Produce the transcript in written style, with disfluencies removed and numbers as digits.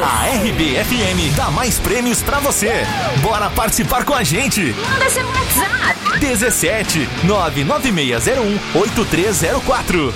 A RBFM dá mais prêmios pra você. Bora participar com a gente. Manda seu WhatsApp. 17 99601 8304.